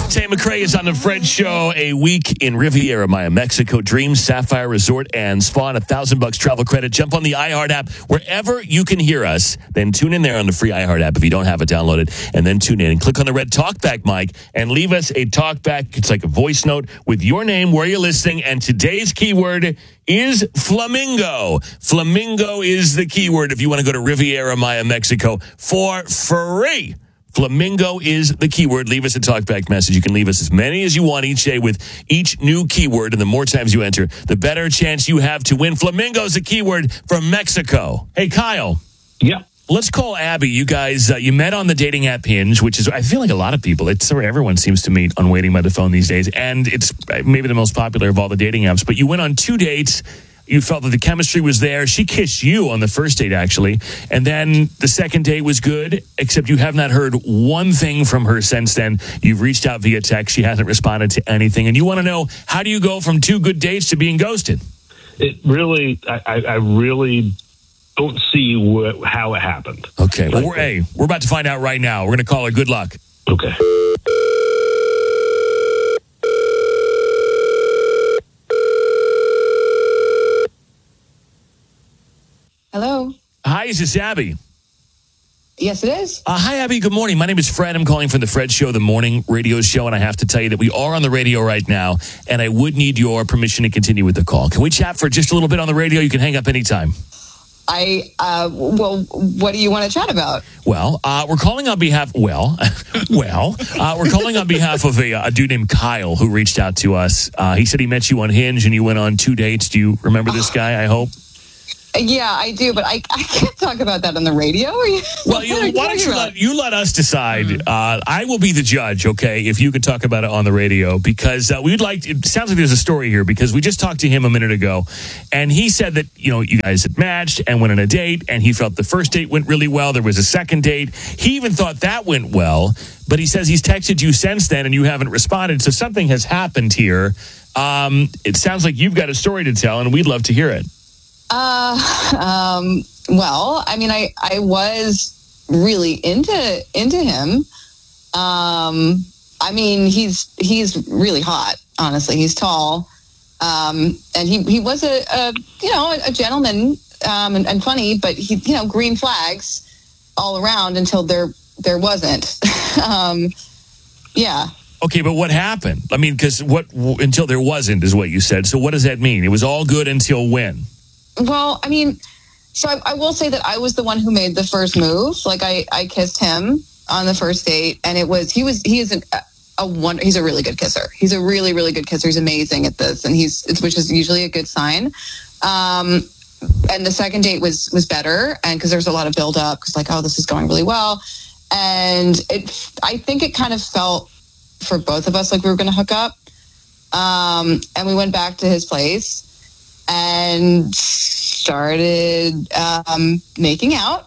Tay McRae is on the Fred Show. A week in Riviera Maya, Mexico. Dream Sapphire Resort and Spa. $1,000 travel credit. Jump on the iHeart app wherever you can hear us. Then tune in there on the free iHeart app if you don't have it downloaded. And then tune in and click on the red talkback mic and leave us a talkback. It's like a voice note with your name, where you're listening. And today's keyword is flamingo. Flamingo is the keyword if you want to go to Riviera Maya, Mexico for free. Flamingo is the keyword. Leave us a talkback message. You can leave us as many as you want each day with each new keyword. And the more times you enter, the better chance you have to win. Flamingo is a keyword from Mexico. Hey, Kyle. Yeah. Let's call Abby. You guys, you met on the dating app Hinge, which is, I feel like a lot of people, it's where everyone seems to meet on Waiting by the Phone these days. And it's maybe the most popular of all the dating apps. But you went on 2 dates. You felt that the chemistry was there. She kissed you on the first date, actually. And then the second date was good, except you have not heard one thing from her since then. You've reached out via text. She hasn't responded to anything. And you want to know, how do you go from 2 good dates to being ghosted? It really, I really don't see how it happened. Okay. Well, we're about to find out right now. We're going to call her. Good luck. Okay. Hello. Hi, is this Abby? Yes, it is. Hi, Abby. Good morning. My name is Fred. I'm calling from the Fred Show, the morning radio show, and I have to tell you that we are on the radio right now, and I would need your permission to continue with the call. Can we chat for just a little bit on the radio? You can hang up anytime. Well, what do you want to chat about? Well, we're calling on behalf, we're calling on behalf of a dude named Kyle who reached out to us. He said he met you on Hinge and you went on 2 dates. Do you remember this guy, I hope? Yeah, I do, but I can't talk about that on the radio. Well, why don't you let us decide? I will be the judge, okay, if you could talk about it on the radio, because it sounds like there's a story here, because we just talked to him a minute ago, and he said that, you guys had matched and went on a date, and he felt the first date went really well. There was a second date. He even thought that went well, but he says he's texted you since then, and you haven't responded, so something has happened here. It sounds like you've got a story to tell, and we'd love to hear it. Well, I mean, I was really into him. I mean, he's really hot, honestly. He's tall. And he was a gentleman, and funny, but he, green flags all around until there wasn't. Yeah. Okay, but what happened? I mean, because until there wasn't is what you said. So what does that mean? It was all good until when? Well, I mean, so I will say that I was the one who made the first move. Like I kissed him on the first date, and he's a really good kisser. He's a really, really good kisser. He's amazing at this, and which is usually a good sign. And the second date was better, and because there's a lot of build up, because this is going really well, and I think it kind of felt for both of us like we were going to hook up, and we went back to his place and started making out.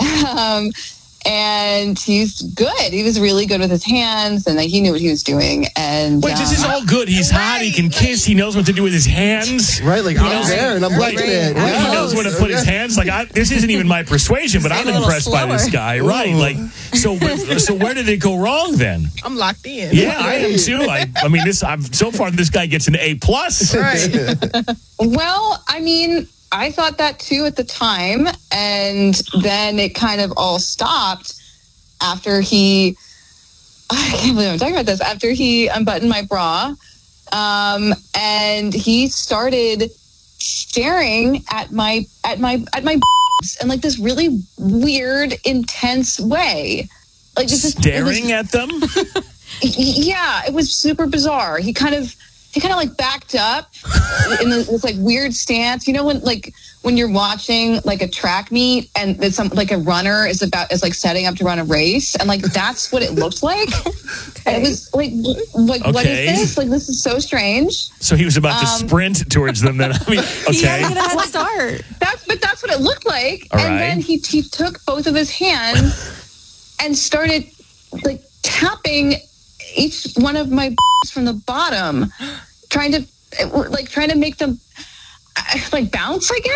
And he's good. He was really good with his hands, and he knew what he was doing. And wait, this is all good. He's hot. He can kiss. He knows what to do with his hands. Right, I'm there and I'm liking it. He knows where to put his hands. This isn't even my persuasion, but I'm impressed by this guy. Ooh. Right? So where did it go wrong then? I'm locked in. Yeah, I am too. I mean, so far this guy gets an A+. Right. Well, I mean, I thought that too at the time, and then it kind of all stopped after I can't believe I'm talking about this, after he unbuttoned my bra, and he started staring at my boobs in this really weird, intense way. Staring at them? Yeah, it was super bizarre. He kind of backed up in this weird stance. When you're watching a track meet and it's a runner is setting up to run a race, and that's what it looked like. Okay. And it was what is this? This is so strange. So he was about to sprint towards them then. I mean, okay. He had to get a head start. That's what it looked like. All and right. Then he took both of his hands and started tapping each one of my from the bottom, trying to make them bounce, I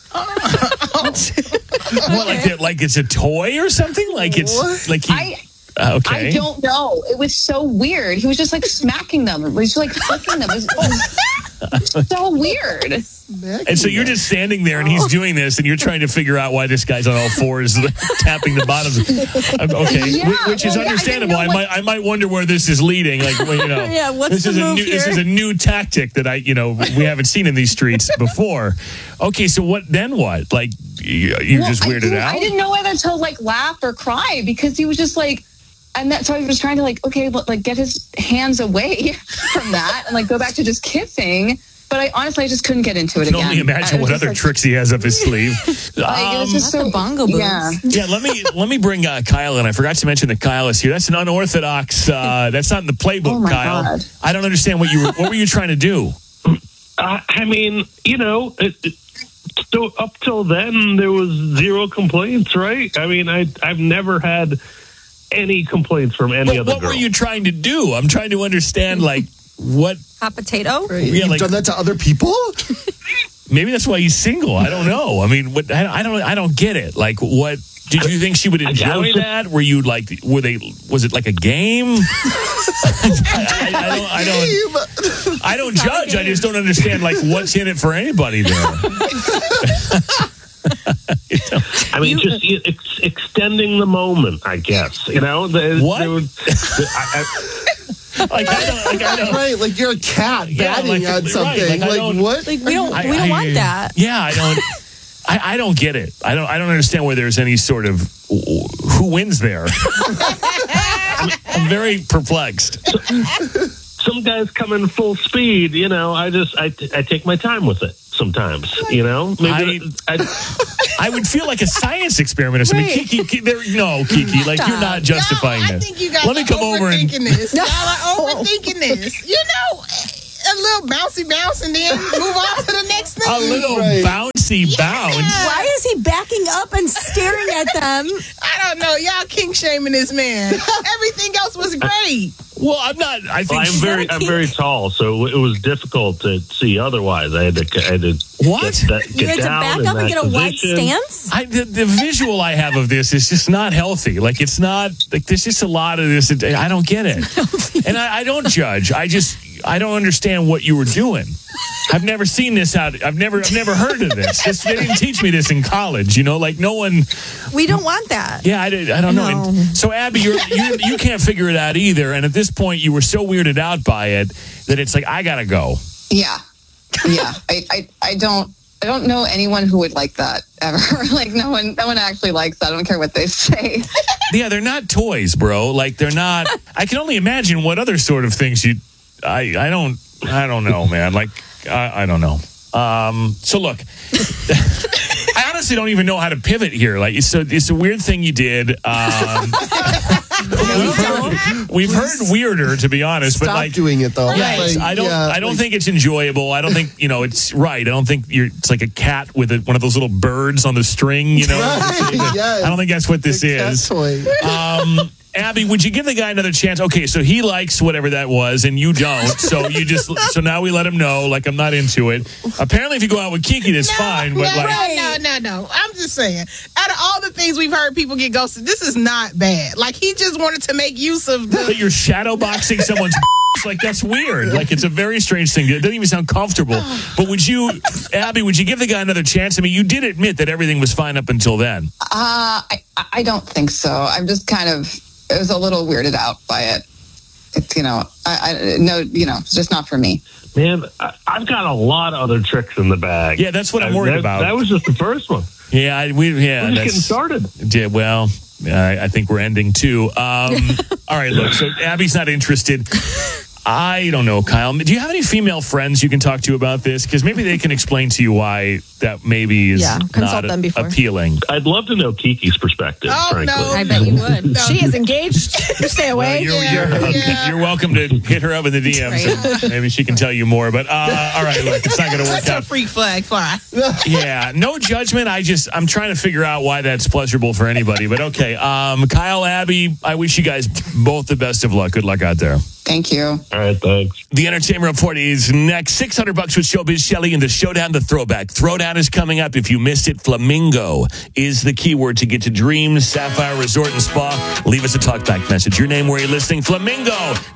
guess. What, like it's a toy or something? Okay. I don't know. It was so weird. He was just like smacking them. He was just like flicking them. It was so weird. And so you're just standing there and he's doing this and you're trying to figure out why this guy's on all fours tapping the bottoms. Okay. Yeah, which is well, yeah, understandable. I didn't know I might wonder where this is leading. Like, well, you know, Yeah, what's the move This here? is a new tactic that we haven't seen in these streets before. Okay. So what? Like, you're just weirded out? I didn't know whether to like laugh or cry because he was just like, and so I was trying to like, okay, like get his hands away from that and like go back to just kissing. But I honestly just couldn't get into it I can again. only imagine what other tricks he has up his sleeve. Like, it was just Not the bongo moves. Yeah. Yeah, let me bring Kyle in. I forgot to mention that Kyle is here. That's an unorthodox. That's not in the playbook, Oh my Kyle. God. I don't understand what were you trying to do? I mean, so up till then, there was zero complaints, right? I mean, I've never had any complaints from any other What girl. were you trying to do? I'm trying to understand, like, what. Hot potato? Right. Yeah, You've like- done that to other people? Maybe that's why he's single. I don't know. I mean, what? I don't get it. Like, what? Did you think she would enjoy that? Were you like? Was it like a game? I don't judge. I just don't understand like what's in it for anybody there. I mean, just extending the moment, I guess. You know, What? Like I don't. Right, like you're a cat Yeah, batting like, on something. right, like, I don't- what? Like, we don't want that. Yeah, I don't. I don't get it. I don't understand where there's any sort of who wins there. I'm very perplexed. some guys come in full speed. You know, I take my time with it sometimes. You know, maybe I would feel like a science experiment or something. Right. Kiki, like you're not justifying I this. think you guys Let me come over and. overthinking this. Y'all are overthinking this. You know, a little bouncy bounce and then move on to the next thing. A little Right. bouncy bounce. Why is he backing up and staring at them? I don't know. Y'all kink shaming this man. Everything else was great. Well, I'm not. I think I'm very tall, so it was difficult to see otherwise. I had to What? You had to back up and get a wide stance? the visual I have of this is just not healthy. Like it's not like there's just a lot of this. I don't get it, and I don't judge. I don't understand what you were doing. I've never seen this out. I've never heard of this. They didn't teach me this in college. You know, like no one. We don't want that. Yeah, I don't know. No. And so Abby, you can't figure it out either. And at this point, you were so weirded out by it that it's like I gotta go. Yeah. I don't know anyone who would like that ever. Like no one actually likes that. I don't care what they say. Yeah, they're not toys, bro. Like they're not. I can only imagine what other sort of things you. I don't know, man. Like I don't know. So look, I honestly don't even know how to pivot here. Like it's a weird thing you did. We've heard weirder, to be honest. Stop but like doing it though. Yes, Like, I don't think it's enjoyable. I don't think it's right. I don't think it's like a cat with one of those little birds on the string. You know, Right, yes. I don't think that's what this The cat is. toy. Abby, would you give the guy another chance? Okay, so he likes whatever that was, and you don't. So so now we let him know. Like I'm not into it. Apparently, if you go out with Kiki, that's fine. But No. I'm just saying, out of all the things we've heard people get ghosted, this is not bad. Like he just wanted to make use of the. that you're shadow boxing someone's. Like that's weird. Like it's a very strange thing. It doesn't even sound comfortable. But Abby, would you give the guy another chance? I mean, you did admit that everything was fine up until then. I don't think so. I'm just kind of. I was a little weirded out by it. It's it's just not for me. Man, I've got a lot of other tricks in the bag. Yeah, that's what I'm worried about. That was just the first one. Yeah, We're just that's getting started. Yeah, well, I think we're ending too. All right, look. So Abby's not interested. I don't know, Kyle. Do you have any female friends you can talk to about this? Because maybe they can explain to you why that maybe is consult not them before. appealing. I'd love to know Kiki's perspective, Oh, frankly. no. I bet you would. No. She is engaged. You stay away. You're welcome to hit her up in the DMs. Right. And maybe she can tell you more. But all right, look, it's not going to work Let your out. freak flag fly. Yeah, no judgment. I'm trying to figure out why that's pleasurable for anybody. But okay, Kyle, Abby, I wish you guys both the best of luck. Good luck out there. Thank you. All right, thanks. The Entertainment Report is next. $600 with Showbiz Shelley into Showdown to Throwback. Throwdown is coming up. If you missed it, Flamingo is the keyword to get to Dreams Sapphire Resort and Spa. Leave us a talkback message. Your name, where you're listening. Flamingo